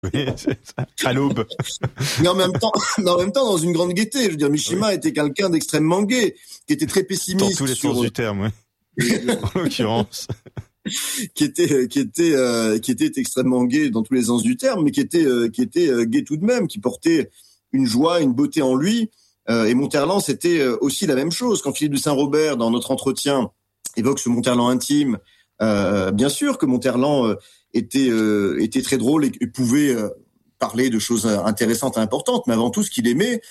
Oui, c'est ça. À l'aube. Mais en même temps, dans une grande gaieté. Je veux dire, Mishima était quelqu'un d'extrêmement gai, qui était très pessimiste. Dans tous les sens du terme, oui. En l'occurrence. qui était extrêmement gai dans tous les sens du terme, mais qui était gai tout de même, qui portait une joie, une beauté en lui. Et Monterland, c'était aussi la même chose. Quand Philippe de Saint-Robert, dans notre entretien, évoque ce Monterland intime, bien sûr que Monterland était très drôle et pouvait parler de choses intéressantes et importantes, mais avant tout, ce qu'il aimait,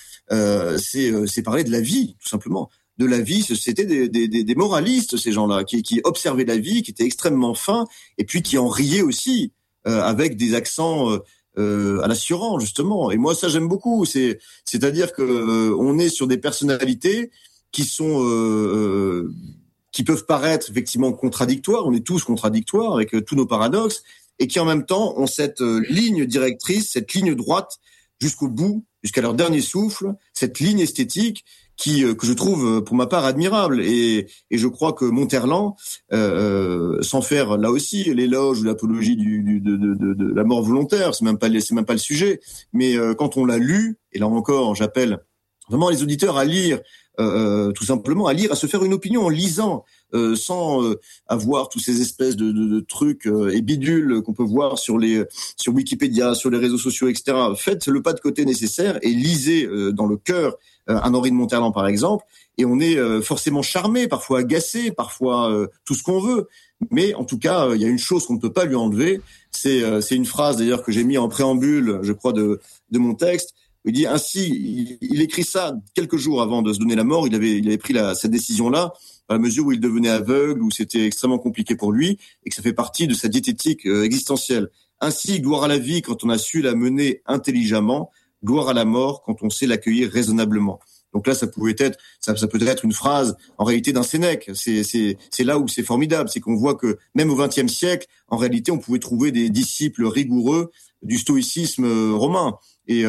c'est parler de la vie, tout simplement. De la vie, c'était des moralistes, ces gens-là, qui observaient la vie, qui étaient extrêmement fins, et puis qui en riaient aussi, avec des accents à l'assurant, justement. Et moi, ça, j'aime beaucoup. C'est-à-dire que on est sur des personnalités qui sont qui peuvent paraître effectivement contradictoires. On est tous contradictoires avec tous nos paradoxes, et qui en même temps ont cette ligne directrice, cette ligne droite jusqu'au bout, jusqu'à leur dernier souffle, cette ligne esthétique que je trouve pour ma part admirable. Et je crois que Monterland, sans faire là aussi l'éloge ou l'apologie de la mort volontaire, c'est même pas le sujet, mais quand on l'a lu, et là encore j'appelle vraiment les auditeurs à lire, tout simplement à lire, à se faire une opinion en lisant, sans avoir tous ces espèces de trucs et bidules qu'on peut voir sur Wikipédia, sur les réseaux sociaux, etc. Faites le pas de côté nécessaire et lisez dans le cœur un Henri de Monterland, par exemple, et on est forcément charmé, parfois agacé, parfois tout ce qu'on veut. Mais en tout cas, il y a une chose qu'on ne peut pas lui enlever, c'est une phrase d'ailleurs que j'ai mis en préambule, je crois, de mon texte. Il dit ainsi, il écrit ça quelques jours avant de se donner la mort. Il avait pris cette décision-là à la mesure où il devenait aveugle, où c'était extrêmement compliqué pour lui, et que ça fait partie de sa diététique existentielle. Ainsi, gloire à la vie quand on a su la mener intelligemment, gloire à la mort quand on sait l'accueillir raisonnablement. Donc là, ça peut être une phrase, en réalité, d'un Sénèque. C'est là où c'est formidable, c'est qu'on voit que même au XXe siècle, en réalité, on pouvait trouver des disciples rigoureux du stoïcisme romain. Et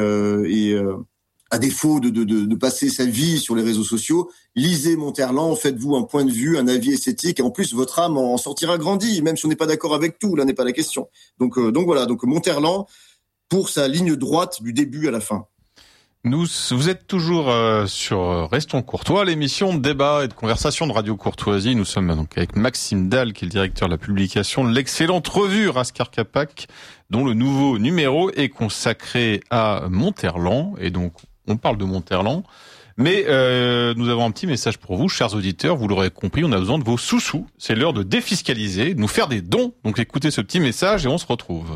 à défaut de passer sa vie sur les réseaux sociaux, lisez Monterland, faites-vous un point de vue, un avis esthétique, et en plus votre âme en sortira grandie, même si on n'est pas d'accord avec tout, là n'est pas la question. Donc voilà, donc Monterland pour sa ligne droite du début à la fin. Vous êtes toujours sur Restons Courtois, l'émission de débat et de conversation de Radio Courtoisie. Nous sommes donc avec Maxime Dalle, qui est le directeur de la publication de l'excellente revue Raskar Kapak, dont le nouveau numéro est consacré à Monterland. Et donc, on parle de Monterland. Mais nous avons un petit message pour vous, chers auditeurs. Vous l'aurez compris, on a besoin de vos sous-sous. C'est l'heure de défiscaliser, de nous faire des dons. Donc écoutez ce petit message et on se retrouve.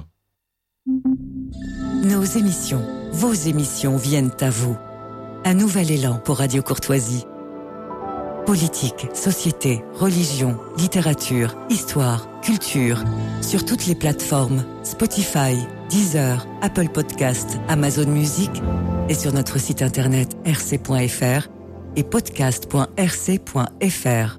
Nos émissions, vos émissions viennent à vous. Un nouvel élan pour Radio Courtoisie. Politique, société, religion, littérature, histoire, culture. Sur toutes les plateformes, Spotify, Deezer, Apple Podcast, Amazon Music et sur notre site internet rc.fr et podcast.rc.fr.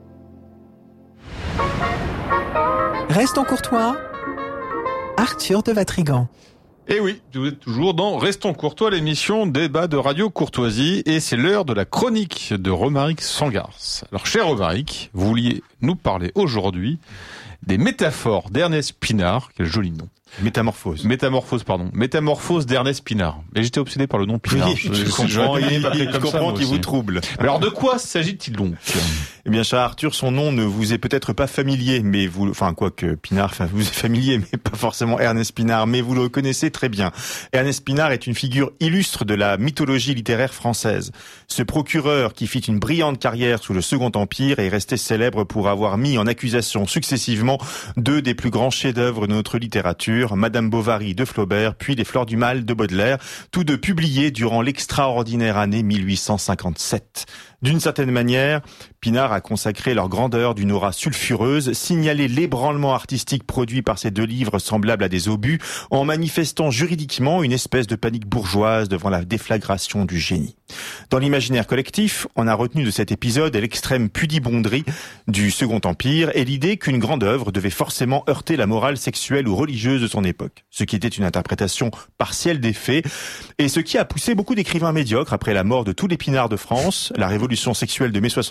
Restons courtois. Arthur de Vatrigan. Et oui, vous êtes toujours dans Restons Courtois, l'émission débat de Radio Courtoisie, et c'est l'heure de la chronique de Romaric Sangars. Alors, cher Romaric, vous vouliez nous parler aujourd'hui des métaphores d'Ernest Pinard, quel joli nom. Métamorphose d'Ernest Pinard. Et j'étais obsédé par le nom Pinard. Oui, je comprends qu'il vous trouble. Alors, de quoi s'agit-il donc? Eh bien, cher Arthur, son nom ne vous est peut-être pas familier, mais quoique Pinard, vous est familier, mais pas forcément Ernest Pinard, mais vous le reconnaissez très bien. Ernest Pinard est une figure illustre de la mythologie littéraire française. Ce procureur qui fit une brillante carrière sous le Second Empire est resté célèbre pour avoir mis en accusation successivement deux des plus grands chefs-d'œuvre de notre littérature, Madame Bovary de Flaubert, puis Les Fleurs du Mal de Baudelaire, tous deux publiés durant l'extraordinaire année 1857. D'une certaine manière, Pinard a consacré leur grandeur d'une aura sulfureuse, signalé l'ébranlement artistique produit par ces deux livres semblables à des obus, en manifestant juridiquement une espèce de panique bourgeoise devant la déflagration du génie. Dans l'imaginaire collectif, on a retenu de cet épisode l'extrême pudibonderie du Second Empire et l'idée qu'une grande œuvre devait forcément heurter la morale sexuelle ou religieuse de son époque, ce qui était une interprétation partielle des faits, et ce qui a poussé beaucoup d'écrivains médiocres après la mort de tous les Pinards de France, la révolution sexuelle de mai 68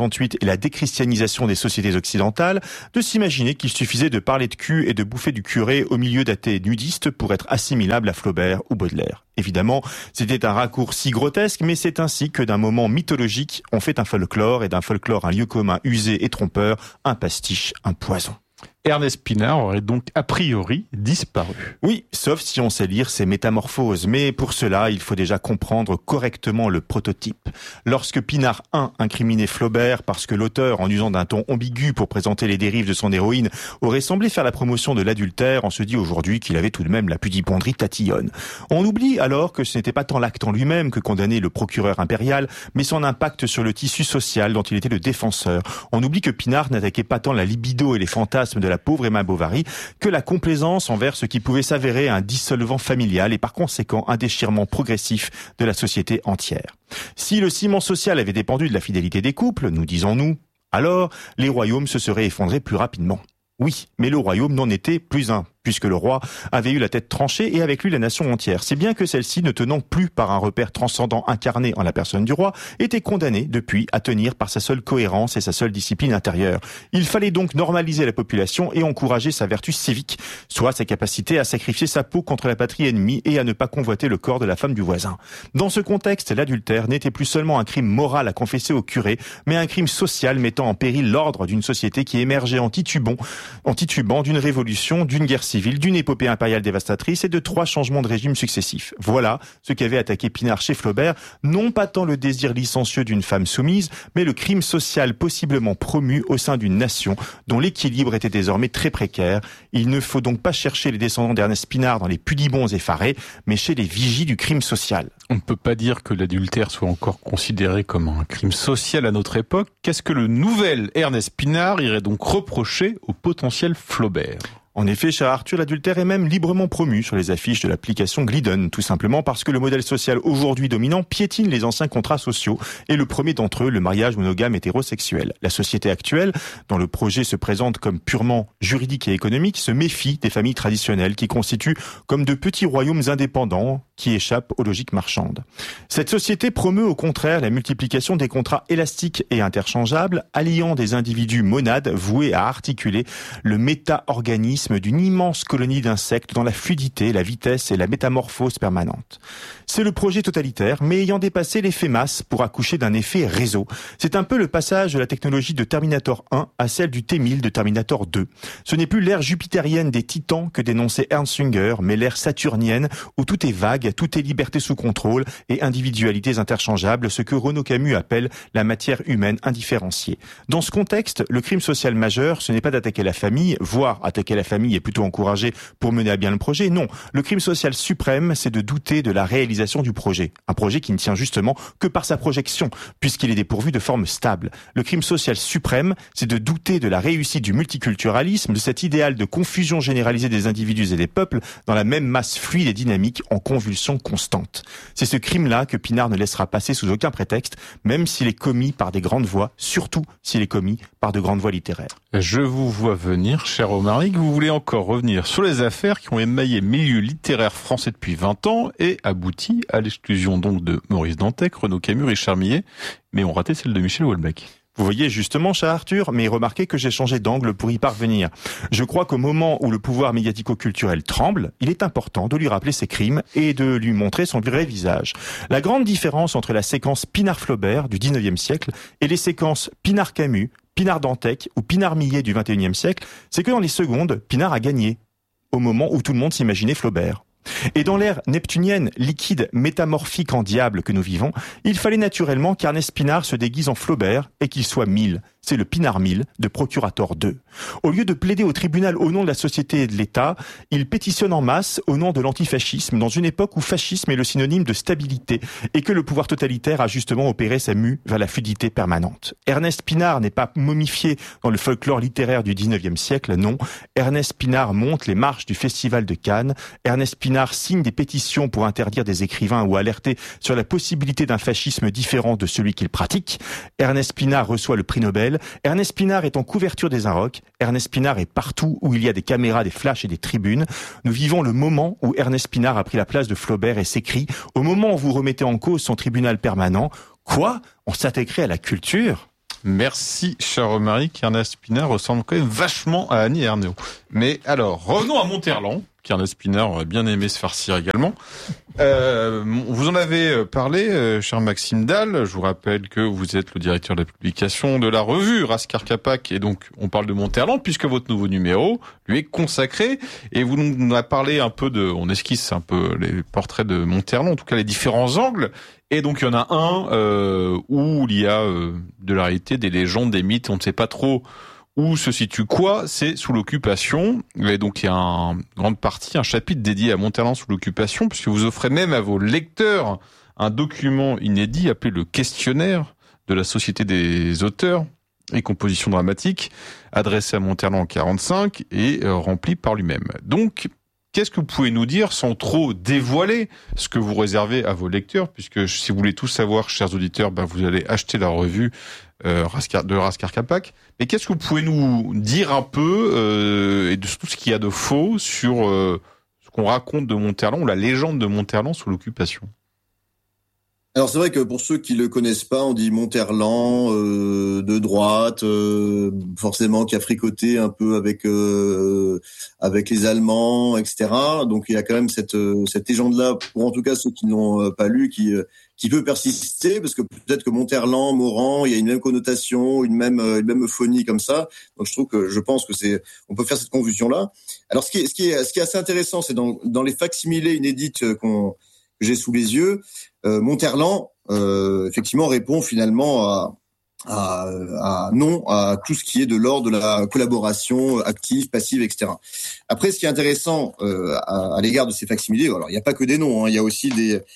et la déchristianisation des sociétés occidentales, de s'imaginer qu'il suffisait de parler de cul et de bouffer du curé au milieu d'athées nudistes pour être assimilable à Flaubert ou Baudelaire. Évidemment, c'était un raccourci grotesque, mais c'est ainsi que d'un moment mythologique, on fait un folklore, et d'un folklore un lieu commun usé et trompeur, un pastiche, un poison. Ernest Pinard aurait donc a priori disparu. Oui, sauf si on sait lire ses métamorphoses. Mais pour cela, il faut déjà comprendre correctement le prototype. Lorsque Pinard 1 incriminait Flaubert parce que l'auteur, en usant d'un ton ambigu pour présenter les dérives de son héroïne, aurait semblé faire la promotion de l'adultère, on se dit aujourd'hui qu'il avait tout de même la pudibonderie tatillonne. On oublie alors que ce n'était pas tant l'acte en lui-même que condamnait le procureur impérial, mais son impact sur le tissu social dont il était le défenseur. On oublie que Pinard n'attaquait pas tant la libido et les fantasmes de la pauvre Emma Bovary que la complaisance envers ce qui pouvait s'avérer un dissolvant familial et par conséquent un déchirement progressif de la société entière. Si le ciment social avait dépendu de la fidélité des couples, nous disons-nous, alors les royaumes se seraient effondrés plus rapidement. Oui, mais le royaume n'en était plus un, puisque le roi avait eu la tête tranchée et avec lui la nation entière. C'est bien que celle-ci, ne tenant plus par un repère transcendant incarné en la personne du roi, était condamnée depuis à tenir par sa seule cohérence et sa seule discipline intérieure. Il fallait donc normaliser la population et encourager sa vertu civique, soit sa capacité à sacrifier sa peau contre la patrie ennemie et à ne pas convoiter le corps de la femme du voisin. Dans ce contexte, l'adultère n'était plus seulement un crime moral à confesser au curé, mais un crime social mettant en péril l'ordre d'une société qui émergeait en titubant d'une révolution, d'une guerre civile, d'une épopée impériale dévastatrice et de 3 changements de régime successifs. Voilà ce qu'avait attaqué Pinard chez Flaubert, non pas tant le désir licencieux d'une femme soumise, mais le crime social possiblement promu au sein d'une nation dont l'équilibre était désormais très précaire. Il ne faut donc pas chercher les descendants d'Ernest Pinard dans les pudibonds effarés, mais chez les vigies du crime social. On ne peut pas dire que l'adultère soit encore considéré comme un crime social à notre époque. Qu'est-ce que le nouvel Ernest Pinard irait donc reprocher au potentiel Flaubert ? En effet, cher Arthur, l'adultère est même librement promu sur les affiches de l'application Glidden, tout simplement parce que le modèle social aujourd'hui dominant piétine les anciens contrats sociaux, et le premier d'entre eux, le mariage monogame hétérosexuel. La société actuelle, dont le projet se présente comme purement juridique et économique, se méfie des familles traditionnelles qui constituent comme de petits royaumes indépendants qui échappent aux logiques marchandes. Cette société promeut au contraire la multiplication des contrats élastiques et interchangeables, alliant des individus monades voués à articuler le méta-organisme d'une immense colonie d'insectes dans la fluidité, la vitesse et la métamorphose permanente. C'est le projet totalitaire, mais ayant dépassé l'effet masse pour accoucher d'un effet réseau. C'est un peu le passage de la technologie de Terminator 1 à celle du T-1000 de Terminator 2. Ce n'est plus l'ère jupitérienne des titans que dénonçait Ernst Jünger, mais l'ère saturnienne où tout est vague, tout est liberté sous contrôle et individualités interchangeables, ce que Renaud Camus appelle la matière humaine indifférenciée. Dans ce contexte, le crime social majeur, ce n'est pas d'attaquer la famille, voire attaquer la famille est plutôt encouragé pour mener à bien le projet. Non, le crime social suprême, c'est de douter de la réalisation du projet. Un projet qui ne tient justement que par sa projection, puisqu'il est dépourvu de forme stable. Le crime social suprême, c'est de douter de la réussite du multiculturalisme, de cet idéal de confusion généralisée des individus et des peuples dans la même masse fluide et dynamique en convulsion constante. C'est ce crime-là que Pinard ne laissera passer sous aucun prétexte, même s'il est commis par des grandes voix, surtout s'il est commis par de grandes voix littéraires. Je vous vois venir, cher Romaric, vous voulez encore revenir sur les affaires qui ont émaillé le milieu littéraire français depuis 20 ans et abouti à l'exclusion donc de Maurice Dantec, Renaud Camus, Richard Millet, mais ont raté celle de Michel Houellebecq. Vous voyez justement, cher Arthur, mais remarquez que j'ai changé d'angle pour y parvenir. Je crois qu'au moment où le pouvoir médiatico-culturel tremble, il est important de lui rappeler ses crimes et de lui montrer son vrai visage. La grande différence entre la séquence Pinard-Flaubert du 19e siècle et les séquences Pinard-Camus, Pinard-Dantec ou Pinard-Millet du 21e siècle, c'est que dans les secondes, Pinard a gagné, au moment où tout le monde s'imaginait Flaubert. Et dans l'ère neptunienne, liquide, métamorphique en diable que nous vivons, il fallait naturellement qu'Ernest Pinard se déguise en Flaubert et qu'il soit Mille. C'est le Pinard Mille de Procurator II. Au lieu de plaider au tribunal au nom de la société et de l'État, il pétitionne en masse au nom de l'antifascisme dans une époque où fascisme est le synonyme de stabilité et que le pouvoir totalitaire a justement opéré sa mue vers la fluidité permanente. Ernest Pinard n'est pas momifié dans le folklore littéraire du 19e siècle, non. Ernest Pinard monte les marches du Festival de Cannes. Ernest Pinard signe des pétitions pour interdire des écrivains ou alerter sur la possibilité d'un fascisme différent de celui qu'il pratique. Ernest Pinard reçoit le prix Nobel. Ernest Pinard est en couverture des Inrocks. Ernest Pinard est partout où il y a des caméras, des flashs et des tribunes. Nous vivons le moment où Ernest Pinard a pris la place de Flaubert et s'écrie, au moment où vous remettez en cause son tribunal permanent, quoi ? On s'attaquerait à la culture ? Merci, cher Romaric. Ernest Spinard ressemble quand même vachement à Annie Ernaux. Mais alors, revenons à Monterland, qu'Ernest Spinard aurait bien aimé se farcir également. Vous en avez parlé, cher Maxime Dalle. Je vous rappelle que vous êtes le directeur de la publication de la revue Raskar Kapak, et donc on parle de Monterland puisque votre nouveau numéro lui est consacré. Et vous nous avez parlé un peu on esquisse un peu les portraits de Monterland, en tout cas les différents angles. Et donc il y en a un où il y a de la réalité, des légendes, des mythes, on ne sait pas trop où se situe quoi, c'est sous l'occupation. Et donc il y a une grande partie, un chapitre dédié à Monterland sous l'occupation, puisque vous offrez même à vos lecteurs un document inédit appelé le questionnaire de la Société des auteurs et compositions dramatiques, adressé à Monterland en 1945 et rempli par lui-même. Donc, qu'est-ce que vous pouvez nous dire sans trop dévoiler ce que vous réservez à vos lecteurs, puisque si vous voulez tout savoir, chers auditeurs, vous allez acheter la revue de Raskar Kapak. Mais qu'est-ce que vous pouvez nous dire un peu et de tout ce qu'il y a de faux sur ce qu'on raconte de Monterland, ou la légende de Monterland sous l'occupation? Alors c'est vrai que pour ceux qui le connaissent pas, on dit Monterland de droite, forcément qui a fricoté un peu avec les Allemands, etc. Donc il y a quand même cette légende-là, pour en tout cas ceux qui n'ont pas lu, qui peut persister, parce que peut-être que Monterland, Morand, il y a une même connotation, une même euphonie comme ça. Donc je pense que on peut faire cette confusion-là. Alors ce qui est assez intéressant, c'est dans les facsimilés inédites que j'ai sous les yeux, Monterland effectivement répond finalement à non à tout ce qui est de l'ordre de la collaboration active, passive, etc. Après, ce qui est intéressant à l'égard de ces facsimilés, alors il n'y a pas que des noms, hein, il y a aussi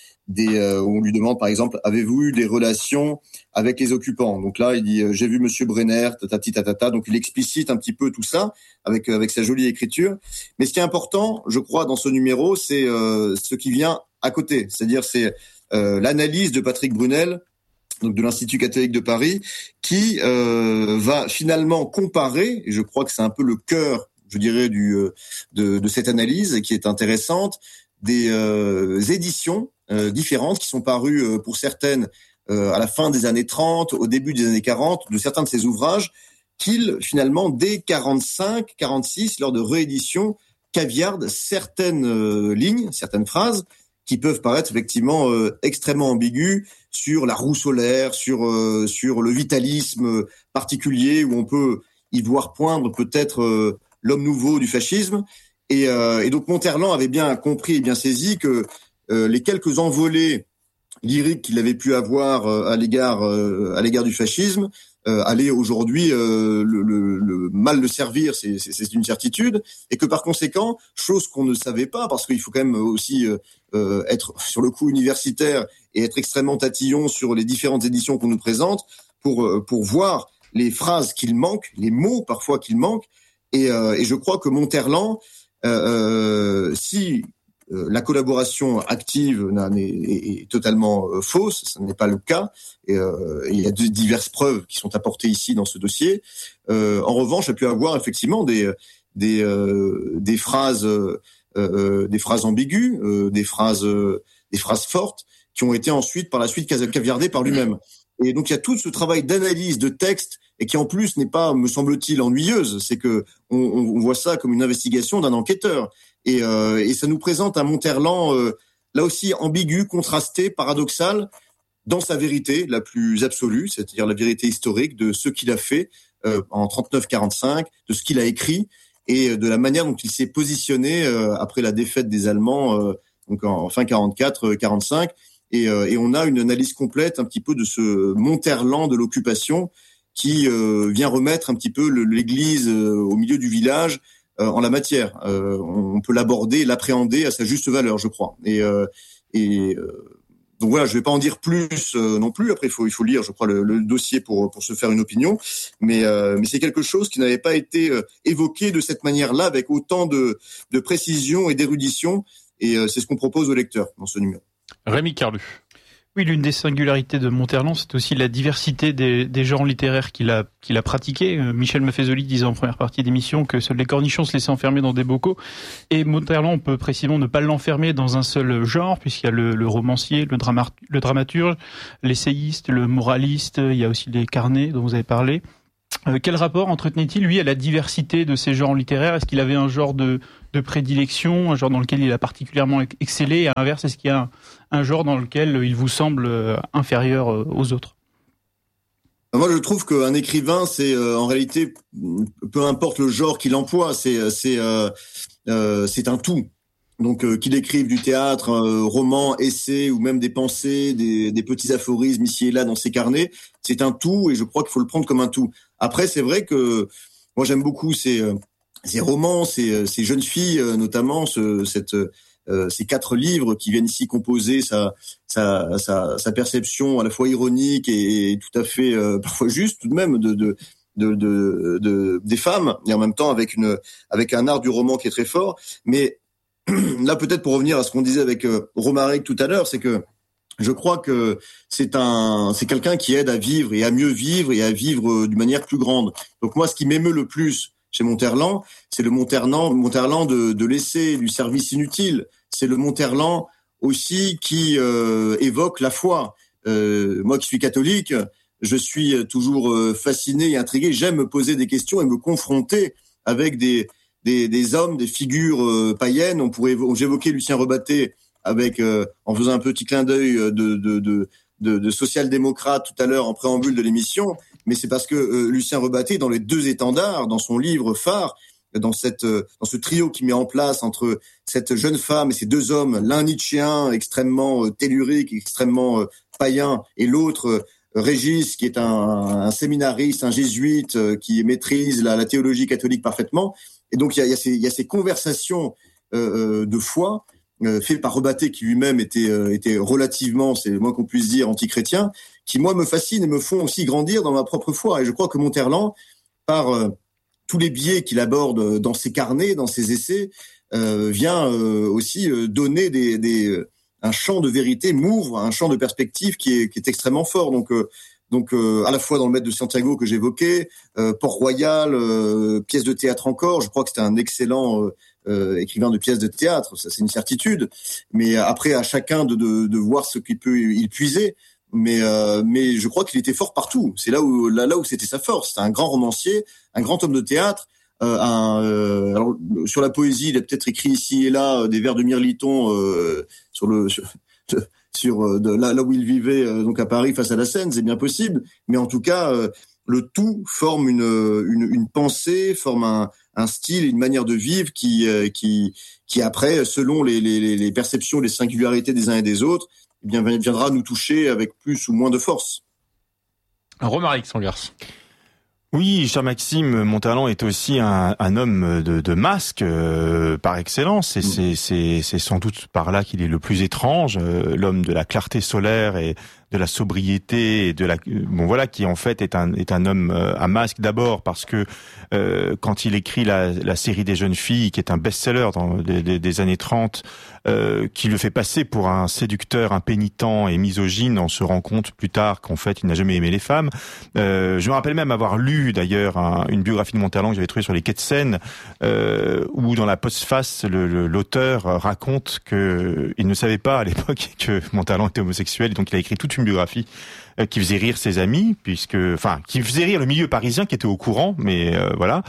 on lui demande par exemple, avez-vous eu des relations avec les occupants? Donc là, il dit j'ai vu Monsieur Brenner, tatati tatata. Donc il explicite un petit peu tout ça avec sa jolie écriture. Mais ce qui est important, je crois, dans ce numéro, c'est ce qui vient à côté, c'est-à-dire c'est l'analyse de Patrick Brunel, donc de l'Institut catholique de Paris, qui va finalement comparer, et je crois que c'est un peu le cœur, je dirais, de cette analyse qui est intéressante, des éditions différentes qui sont parues pour certaines à la fin des années 30, au début des années 40, de certains de ces ouvrages, qu'il finalement dès 45, 46, lors de rééditions, caviardent certaines lignes, certaines phrases qui peuvent paraître effectivement extrêmement ambiguës sur la roue solaire, sur le vitalisme particulier, où on peut y voir poindre peut-être l'homme nouveau du fascisme. Et donc Monterland avait bien compris et bien saisi que les quelques envolées lyriques qu'il avait pu avoir à l'égard du fascisme allaient aujourd'hui le mal le servir, c'est une certitude, et que par conséquent, chose qu'on ne savait pas, parce qu'il faut quand même aussi être sur le coup universitaire et être extrêmement tatillon sur les différentes éditions qu'on nous présente pour voir les phrases qu'il manque, les mots parfois qu'il manque, et je crois que Monterland, si la collaboration active est totalement fausse, ce n'est pas le cas, et il y a diverses preuves qui sont apportées ici dans ce dossier. En revanche, il a pu avoir effectivement des phrases ambiguës, des phrases fortes qui ont été par la suite caviardées par lui-même. Et donc il y a tout ce travail d'analyse de texte, et qui en plus n'est pas, me semble-t-il, ennuyeuse. C'est que on voit ça comme une investigation d'un enquêteur. Et ça nous présente un Monterland là aussi ambigu, contrasté, paradoxal, dans sa vérité la plus absolue, c'est-à-dire la vérité historique de ce qu'il a fait en 39-45, de ce qu'il a écrit, et de la manière dont il s'est positionné après la défaite des Allemands, donc en fin 44-45. Et on a une analyse complète un petit peu de ce Monterland de l'occupation qui vient remettre un petit peu l'église au milieu du village en la matière. On peut l'aborder, l'appréhender à sa juste valeur, je crois. Donc voilà, je vais pas en dire plus non plus. Après, il faut lire, je crois, le dossier pour se faire une opinion. Mais c'est quelque chose qui n'avait pas été évoqué de cette manière-là, avec autant de précision et d'érudition. Et c'est ce qu'on propose aux lecteurs dans ce numéro. Rémi Carlu. Oui, l'une des singularités de Monterland, c'est aussi la diversité des genres littéraires qu'il a pratiqués. Michel Maffezoli disait en première partie d'émission que seuls les cornichons se laissaient enfermer dans des bocaux. Et Monterland, on peut précisément ne pas l'enfermer dans un seul genre, puisqu'il y a le romancier, le dramaturge, l'essayiste, le moraliste, il y a aussi les carnets dont vous avez parlé. Quel rapport entretenait-il, lui, à la diversité de ces genres littéraires ? Est-ce qu'il avait un genre de prédilection, un genre dans lequel il a particulièrement excellé ? Et à l'inverse, est-ce qu'il y a un genre dans lequel il vous semble inférieur aux autres ? Moi, je trouve qu'un écrivain, c'est en réalité, peu importe le genre qu'il emploie, c'est un tout. Donc, qu'il écrive du théâtre, roman, essai, ou même des pensées, des petits aphorismes ici et là dans ses carnets, c'est un tout, et je crois qu'il faut le prendre comme un tout. Après, c'est vrai que moi, j'aime beaucoup ces romans, ces jeunes filles, notamment ces 4 livres qui viennent ici composer sa perception à la fois ironique et tout à fait parfois juste tout de même des femmes, et en même temps avec un art du roman qui est très fort. Mais là, peut-être pour revenir à ce qu'on disait avec Romaric tout à l'heure, c'est que je crois que c'est quelqu'un qui aide à vivre et à mieux vivre et à vivre d'une manière plus grande. Donc moi, ce qui m'émeut le plus chez Monterland, c'est le Monterland de l'essai, du service inutile. C'est le Monterland aussi qui évoque la foi. Moi qui suis catholique, je suis toujours fasciné et intrigué. J'aime me poser des questions et me confronter avec des hommes, des figures païennes. J'évoquais Lucien Rebatté en faisant un petit clin d'œil de social-démocrate tout à l'heure en préambule de l'émission, mais c'est parce que Lucien Rebatté, dans les 2 étendards, dans son livre phare, dans ce trio qu'il met en place entre cette jeune femme et ces 2 hommes, l'un nietzschéen extrêmement tellurique, extrêmement païen, et l'autre Régis, qui est un séminariste, un jésuite, qui maîtrise la théologie catholique parfaitement. Et donc il y a ces conversations de foi fait par Rebatté, qui lui-même était relativement, c'est le moins qu'on puisse dire, anti-chrétien, qui moi me fascinent et me font aussi grandir dans ma propre foi. Et je crois que Monterland, par tous les biais qu'il aborde dans ses carnets, dans ses essais, vient aussi donner un champ de vérité, m'ouvre un champ de perspective qui est extrêmement fort. Donc à la fois dans le Maître de Santiago que j'évoquais, Port-Royal, pièce de théâtre encore. Je crois que c'était un excellent écrivain de pièces de théâtre, ça c'est une certitude. Mais après, à chacun de voir ce qu'il peut y puiser. Mais je crois qu'il était fort partout. C'est là où c'était sa force. C'était un grand romancier, un grand homme de théâtre. Alors, sur la poésie, il a peut-être écrit ici et là des vers de Mirliton là où il vivait, donc à Paris face à la Seine, c'est bien possible. Mais en tout cas, le tout forme une pensée, forme un style, une manière de vivre qui après, selon les perceptions, les singularités des uns et des autres, eh bien viendra nous toucher avec plus ou moins de force. Romaric Sangars. Oui, cher Maxime, Monterland est aussi un homme de masque par excellence, et c'est sans doute par là qu'il est le plus étrange, l'homme de la clarté solaire et de la sobriété et qui en fait est un homme à masque, d'abord parce que quand il écrit la série des jeunes filles, qui est un best-seller dans des années 30, qui le fait passer pour un séducteur impénitent et misogyne, on se rend compte plus tard qu'en fait il n'a jamais aimé les femmes. Je me rappelle même avoir lu d'ailleurs une biographie de Monterland que j'avais trouvée sur les quais de Seine, où dans la postface l'auteur raconte que il ne savait pas à l'époque que Monterland était homosexuel, et donc il a écrit toute une biographie qui faisait rire ses amis, qui faisait rire le milieu parisien qui était au courant, mais voilà.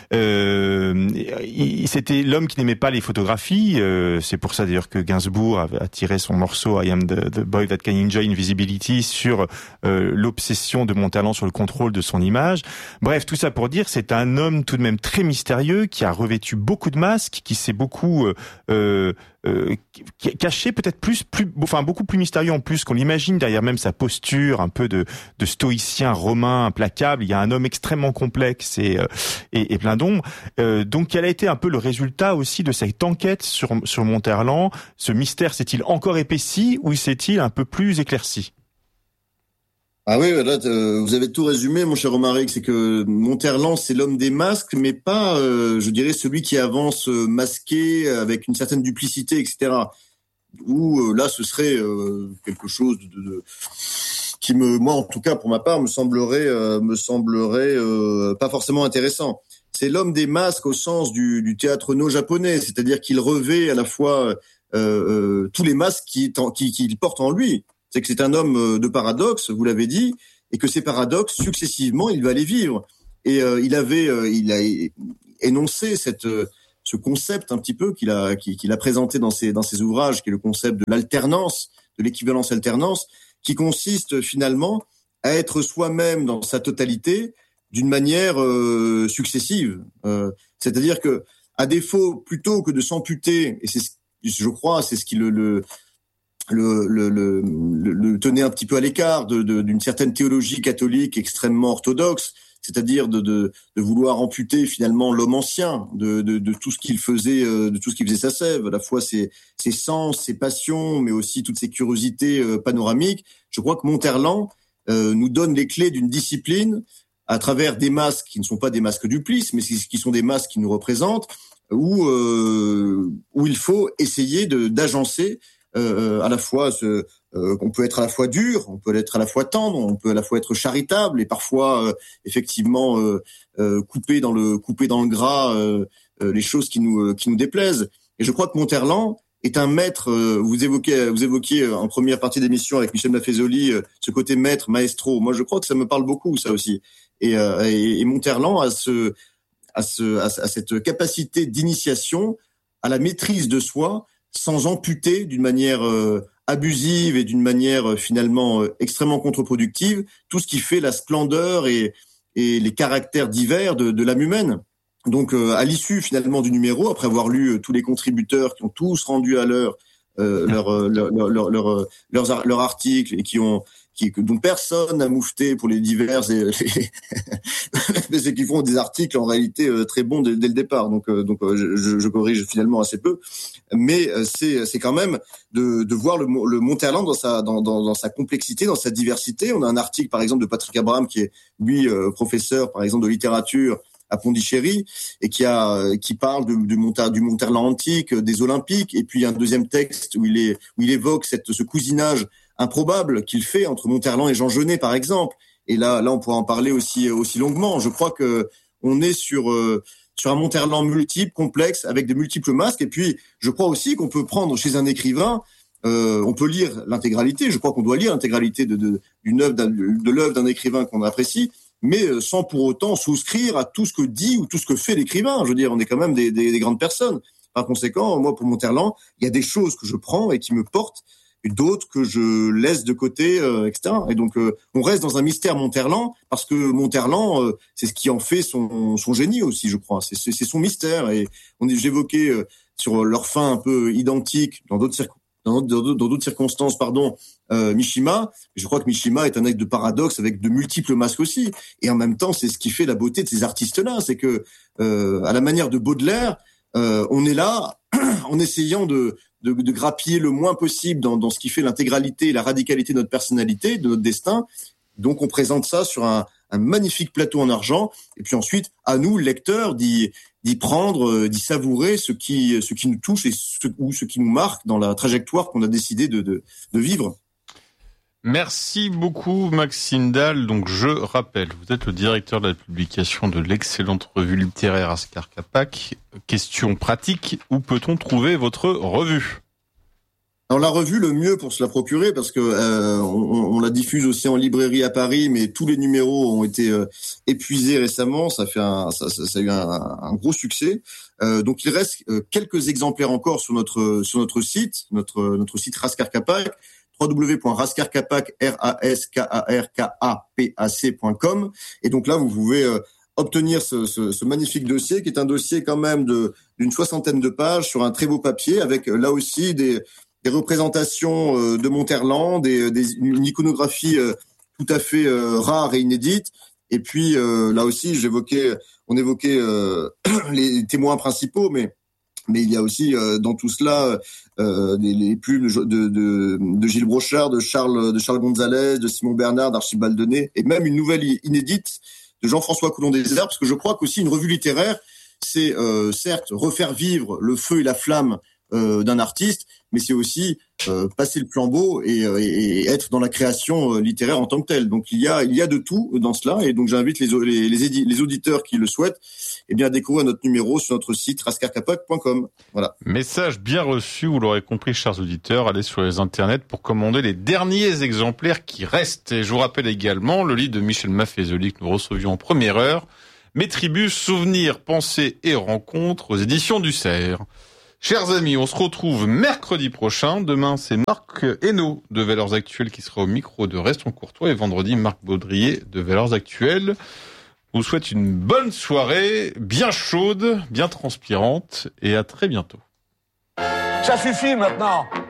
C'était l'homme qui n'aimait pas les photographies. C'est pour ça d'ailleurs que Gainsbourg a tiré son morceau I Am the Boy That Can Enjoy Invisibility sur l'obsession de Monterland sur le contrôle de son image. Bref, tout ça pour dire, c'est un homme tout de même très mystérieux qui a revêtu beaucoup de masques, qui s'est beaucoup caché, peut-être beaucoup plus mystérieux en plus qu'on l'imagine, derrière même sa posture un peu de stoïcien romain implacable. Il y a un homme extrêmement complexe et plein d'ombre. Donc quel a été un peu le résultat aussi de cette enquête sur Monterland? Ce mystère s'est-il encore épaissi ou s'est-il un peu plus éclairci? Ah oui, là, vous avez tout résumé, mon cher Romaric. C'est que Monterland, c'est l'homme des masques, mais pas, je dirais, celui qui avance masqué avec une certaine duplicité, etc. où là ce serait quelque chose qui moi en tout cas pour ma part me semblerait pas forcément intéressant. C'est l'homme des masques au sens du théâtre no-japonais, c'est-à-dire qu'il revêt à la fois tous les masques qu'il porte en lui. C'est que c'est un homme de paradoxe, vous l'avez dit, et que ces paradoxes successivement il va les vivre. Et il a énoncé ce concept un petit peu qu'il a présenté dans ses ouvrages, qui est le concept de l'alternance, de l'équivalence alternance, qui consiste finalement à être soi-même dans sa totalité d'une manière successive. C'est-à-dire que, à défaut, plutôt que de s'amputer, et je crois, c'est ce qui le tenait un petit peu à l'écart d'une certaine théologie catholique extrêmement orthodoxe, c'est-à-dire de vouloir amputer finalement l'homme ancien de tout ce qu'il faisait, de tout ce qui faisait sa sève, à la fois ses sens, ses passions, mais aussi toutes ses curiosités panoramiques. Je crois que Monterland nous donne les clés d'une discipline à travers des masques qui ne sont pas des masques duplices, mais qui sont des masques qui nous représentent, où il faut essayer d'agencer à la fois on peut être à la fois dur, on peut être à la fois tendre, on peut à la fois être charitable et parfois effectivement couper dans le gras les choses qui nous déplaisent. Et je crois que Monterland est un maître. Vous évoquiez en première partie d'émission avec Michel Maffezoli ce côté maître, maestro. Moi, je crois que ça me parle beaucoup, ça aussi. Et Monterland a cette capacité d'initiation à la maîtrise de soi, sans amputer d'une manière abusive et d'une manière finalement extrêmement contre-productive tout ce qui fait la splendeur et les caractères divers de l'âme humaine. Donc à l'issue finalement du numéro, après avoir lu tous les contributeurs qui ont tous rendu à l'heure leurs articles et dont personne n'a moufté pour les divers mais c'est qu'ils font des articles en réalité très bons dès le départ. Donc je corrige finalement assez peu, mais c'est quand même de voir le Monterland dans sa complexité, dans sa diversité. On a un article par exemple de Patrick Abraham qui est lui professeur par exemple de littérature à Pondichéry et qui parle du Monterland antique, des Olympiques, et puis il y a un deuxième texte où il évoque ce cousinage improbable qu'il fait entre Monterland et Jean Genet par exemple. Et là on pourra en parler aussi longuement. Je crois que on est sur un Monterland multiple, complexe, avec de multiples masques. Et puis je crois aussi qu'on peut prendre chez un écrivain, on peut lire l'intégralité. Je crois qu'on doit lire l'intégralité de l'œuvre d'un écrivain qu'on apprécie, mais sans pour autant souscrire à tout ce que dit ou tout ce que fait l'écrivain. Je veux dire, on est quand même des grandes personnes. Par conséquent, moi, pour Monterland, il y a des choses que je prends et qui me portent, et d'autres que je laisse de côté, etc. Et donc, on reste dans un mystère Monterland, parce que Monterland, c'est ce qui en fait son génie aussi, je crois. C'est son mystère. Et j'évoquais sur leur fin un peu identique, dans d'autres circonstances, Mishima. Je crois que Mishima est un acte de paradoxe avec de multiples masques aussi. Et en même temps, c'est ce qui fait la beauté de ces artistes-là. C'est que, à la manière de Baudelaire, on est là en essayant de grappiller le moins possible dans ce qui fait l'intégralité et la radicalité de notre personnalité, de notre destin. Donc on présente ça sur un magnifique plateau en argent, et puis ensuite à nous, lecteurs, d'y prendre, d'y savourer ce qui nous touche et ce qui nous marque dans la trajectoire qu'on a décidé de vivre. Merci beaucoup Maxime Dahl. Donc je rappelle, vous êtes le directeur de la publication de l'excellente revue littéraire Askar Capac. Question pratique, où peut-on trouver votre revue ? Alors la revue, le mieux pour se la procurer, parce que on la diffuse aussi en librairie à Paris, mais tous les numéros ont été épuisés récemment. Ça a eu un gros succès. Donc il reste quelques exemplaires encore sur notre site, notre site Raskar Capac, www.raskarkapac.com. Et donc là, vous pouvez obtenir ce magnifique dossier, qui est un dossier quand même d'une 60aine de pages sur un très beau papier, avec là aussi des représentations de Monterland, une iconographie tout à fait rare et inédite. Et puis là aussi, on évoquait les témoins principaux, mais il y a aussi dans tout cela les plumes de Gilles Brochard, de Charles Gonzalez, de Simon Bernard, d'Archibald Denay, et même une nouvelle inédite de Jean-François Coulon des Herbes, parce que je crois qu'aussi une revue littéraire, c'est certes refaire vivre le feu et la flamme d'un artiste, mais c'est aussi passer le flambeau et être dans la création littéraire en tant que telle. Donc il y a de tout dans cela, et donc j'invite les auditeurs qui le souhaitent, à découvrir notre numéro sur notre site rascarcapac.com. Voilà. Message bien reçu, vous l'aurez compris, chers auditeurs, allez sur les internets pour commander les derniers exemplaires qui restent. Et je vous rappelle également le livre de Michel Maffezoli que nous recevions en première heure, Mes tribus, souvenirs, pensées et rencontres aux éditions du Cerf. Chers amis, on se retrouve mercredi prochain. Demain, c'est Marc Hainaut de Valeurs Actuelles qui sera au micro de Restons Courtois, et vendredi, Marc Baudrier de Valeurs Actuelles. Je vous souhaite une bonne soirée, bien chaude, bien transpirante, et à très bientôt. Ça suffit maintenant.